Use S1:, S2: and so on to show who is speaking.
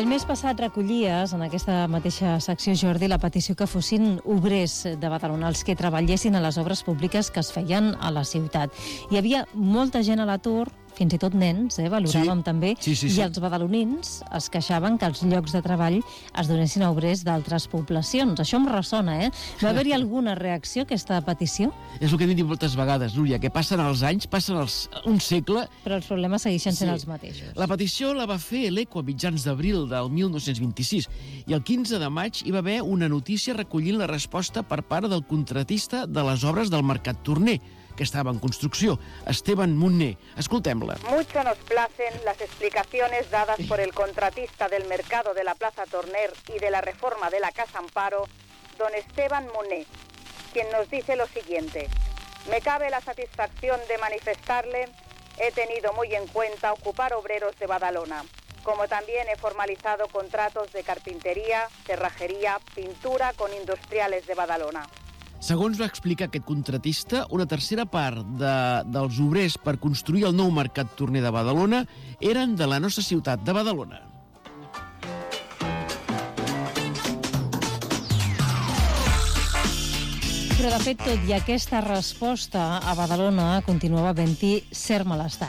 S1: El mes passat recollies en aquesta mateixa secció, Jordi, la petició que fossin obrers de Badalona els que treballessin a les obres públiques que es feien a la ciutat. Hi havia molta gent a l'atur, fins i tot nens, valoràvem també,
S2: sí.
S1: I els badalonins es queixaven que els llocs de treball es donessin a obrers d'altres poblacions. Això em ressona, Va haver-hi alguna reacció a aquesta petició?
S2: És el que hem dit moltes vegades, Núria, que passen els anys, un segle...
S1: Però els problemes segueixen sent els mateixos.
S2: La petició la va fer l'ECO a mitjans d'abril del 1926 i el 15 de maig hi va haver una notícia recollint la resposta per part del contratista de les obres del Mercat Torner, que estaba en construcción, Esteban Munné. Escoltem-la.
S3: Mucho nos placen las explicaciones dadas por el contratista del mercado de la Plaza Torner y de la reforma de la Casa Amparo, don Esteban Munné, quien nos dice lo siguiente. Me cabe la satisfacción de manifestarle, he tenido muy en cuenta ocupar obreros de Badalona, como también he formalizado contratos de carpintería, cerrajería, pintura con industriales de Badalona.
S2: Segons va explicar aquest contratista, una tercera part dels obrers per construir el nou Mercat Torner de Badalona eren de la nostra ciutat, de Badalona.
S1: Però, de fet, tot i aquesta resposta, a Badalona continuava havent-hi cert malestar.